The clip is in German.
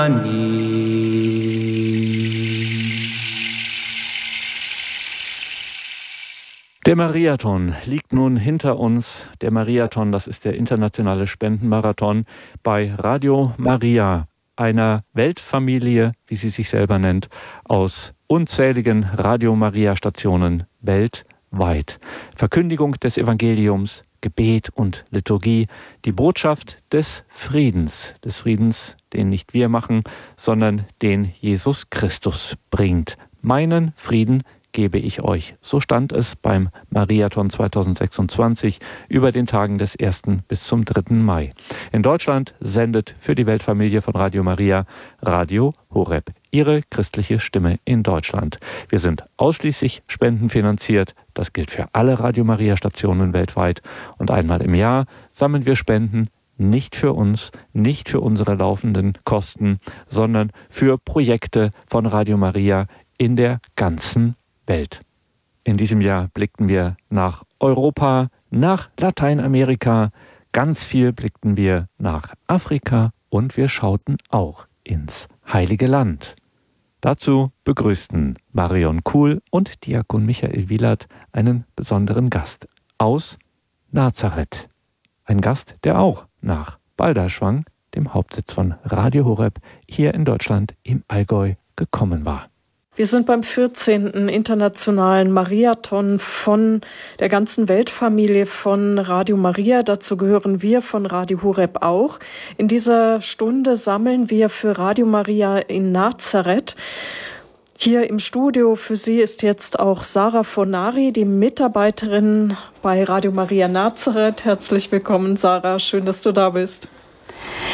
Der Mariathon liegt nun hinter uns. Der Mariathon, das ist der internationale Spendenmarathon bei Radio Maria, einer Weltfamilie, wie sie sich selber nennt, aus unzähligen Radio Maria Stationen weltweit. Verkündigung des Evangeliums, Gebet und Liturgie, die Botschaft des Friedens, den nicht wir machen, sondern den Jesus Christus bringt. Meinen Frieden gebe ich euch. So stand es beim Mariathon 2026 über den Tagen des 1. bis zum 3. Mai. In Deutschland sendet für die Weltfamilie von Radio Maria Radio Horeb, ihre christliche Stimme in Deutschland. Wir sind ausschließlich spendenfinanziert. Das gilt für alle Radio Maria Stationen weltweit. Und einmal im Jahr sammeln wir Spenden, nicht für uns, nicht für unsere laufenden Kosten, sondern für Projekte von Radio Maria in der ganzen Welt. In diesem Jahr blickten wir nach Europa, nach Lateinamerika, ganz viel blickten wir nach Afrika und wir schauten auch ins Heilige Land. Dazu begrüßten Marion Kuhl und Diakon Michael Wielert einen besonderen Gast aus Nazareth. Ein Gast, der auch nach Balderschwang, dem Hauptsitz von Radio Horeb, hier in Deutschland im Allgäu gekommen war. Wir sind beim 14. internationalen Mariathon von der ganzen Weltfamilie von Radio Maria. Dazu gehören wir von Radio Horeb auch. In dieser Stunde sammeln wir für Radio Maria in Nazareth. Hier im Studio für Sie ist jetzt auch Sarah Fornari, die Mitarbeiterin bei Radio Maria Nazareth. Herzlich willkommen, Sarah. Schön, dass du da bist.